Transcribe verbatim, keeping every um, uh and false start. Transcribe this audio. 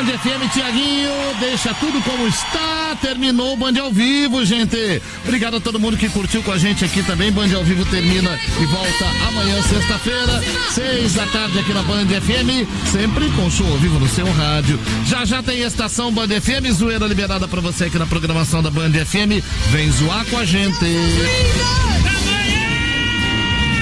Band F M, Tiaguinho, deixa tudo como está, terminou o Band ao vivo, gente. Obrigado a todo mundo que curtiu com a gente aqui também. Band ao vivo termina e volta amanhã, sexta-feira, seis da tarde aqui na Band F M, sempre com show ao vivo no seu rádio. Já já tem estação Band F M, zoeira liberada pra você aqui na programação da Band F M. Vem zoar com a gente.